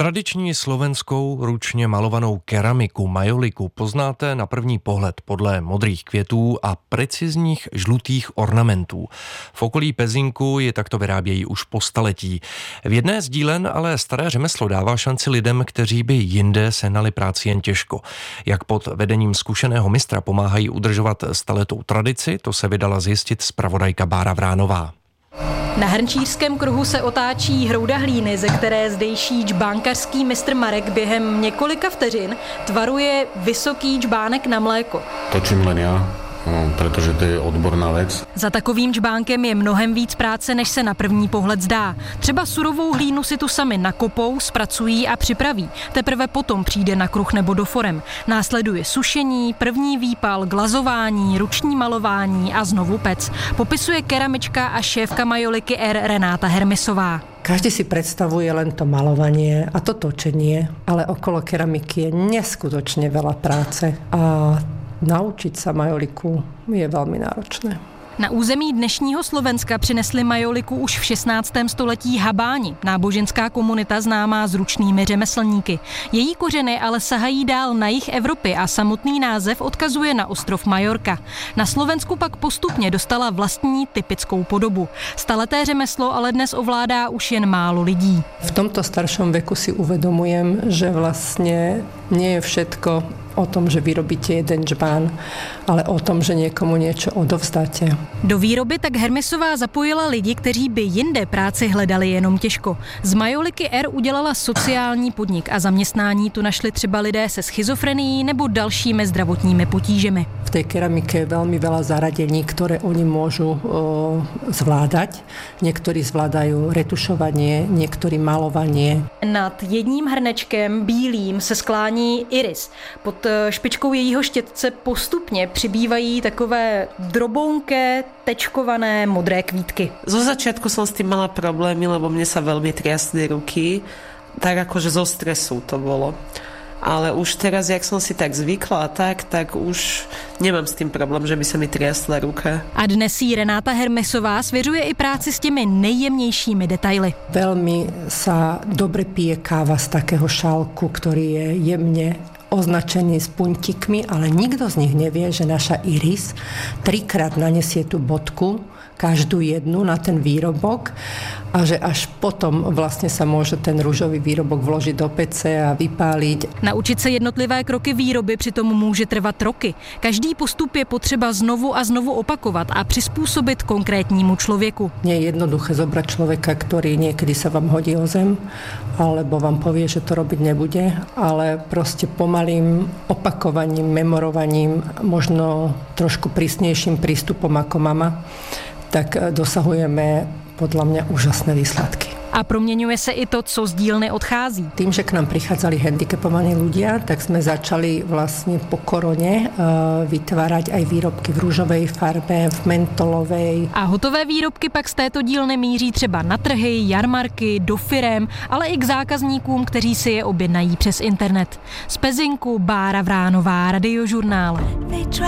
Tradiční slovenskou ručně malovanou keramiku majoliku poznáte na první pohled podle modrých květů a precizních žlutých ornamentů. V okolí Pezinku ji takto vyrábějí už po staletí. V jedné z dílen ale staré řemeslo dává šanci lidem, kteří by jinde sehnali práci jen těžko. Jak pod vedením zkušeného mistra pomáhají udržovat staletou tradici, to se vydala zjistit zpravodajka Bára Vránová. Na hrnčířském kruhu se otáčí hrouda hlíny, ze které zdejší džbánkařský mistr Marek během několika vteřin tvaruje vysoký džbánek na mléko. Točím len ja, protože to je odborná věc. Za takovým džbánkem je mnohem víc práce, než se na první pohled zdá. Třeba surovou hlínu si tu sami nakopou, zpracují a připraví. Teprve potom přijde na kruh nebo do forem. Následuje sušení, první výpal, glazování, ruční malování a znovu pec. Popisuje keramička a šéfka majoliky R. Renáta Hermisová. Každý si predstavuje len to malovanie a to točenie, ale okolo keramiky je neskutočne veľa práce a naučiť sa majoliku je veľmi náročné. Na území dnešního Slovenska přinesli majoliku už v 16. století Habáni, náboženská komunita známá s ručnými řemeslníky. Její kořeny ale sahají dál na jih Evropy a samotný název odkazuje na ostrov Majorka. Na Slovensku pak postupně dostala vlastní typickou podobu. Staleté řemeslo ale dnes ovládá už jen málo lidí. V tomto staršom veku si uvedomujem, že vlastne nie je všetko o tom, že vyrobíte jeden džbán, ale o tom, že někomu něco odovzdáte. Do výroby tak Hermisová zapojila lidi, kteří by jinde práci hledali jenom těžko. Z majoliky R udělala sociální podnik a zaměstnání tu našli třeba lidé se schizofrenií nebo dalšími zdravotními potížemi. V té keramike je veľmi veľa zaradení, ktoré oni môžu zvládať. Niektorí zvládajú retušovanie, niektorí malovanie. Nad jedním hrnečkem bílým se sklání iris. Pod špičkou jejího štětce postupně přibývají takové drobounké, tečkované modré kvítky. Zo začiatku som s tým mala problémy, lebo mne sa veľmi triasli ruky, tak akože zo stresu to bolo. Ale už teraz, jak som si tak zvykla, tak už nemám s tým problém, že by sa mi triasla ruka. A dnes jí Renáta Hermisová svěřuje i práci s těmi nejjemnějšími detaily. Veľmi sa dobre pije káva z takého šálku, ktorý je jemne označený s puntíkmi, ale nikto z nich nevie, že naša iris 3-krát nanesie tú bodku, každú jednu na ten výrobok a že až potom vlastne sa môže ten rúžový výrobok vložiť do pece a vypáliť. Naučit se jednotlivé kroky výroby přitom může trvat roky. Každý postup je potřeba znovu a znovu opakovat a přizpůsobit konkrétnímu člověku. Nie je jednoduché zobrať človeka, ktorý niekedy sa vám hodí o zem, alebo vám povie, že to robiť nebude, ale proste pomalým opakovaním, memorovaním, možno trošku prísnejším prístupom ako mama, tak dosahujeme podľa mňa úžasné výsledky. A proměňuje se i to, co z dílny odchází. Tým, že k nám prichádzali handicapovaní ľudia, tak sme začali vlastne po korone vytvárať aj výrobky v rúžovej farbe, v mentolovej. A hotové výrobky pak z této dílny míří třeba na trhy, jarmarky, do firem, ale i k zákazníkům, kteří si je objednají přes internet. Z Pezinku Bára Vránová, Radiožurnál.